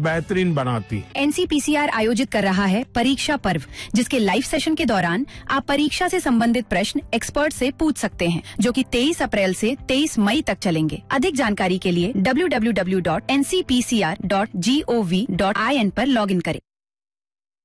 बेहतरीन बनाती। NCPCR आयोजित कर रहा है परीक्षा पर्व, जिसके लाइव सेशन के दौरान आप परीक्षा से संबंधित प्रश्न एक्सपर्ट से पूछ सकते हैं, जो कि 23 अप्रैल से 23 मई तक चलेंगे। अधिक जानकारी के लिए www.ncpcr.gov.in पर लॉगिन करें।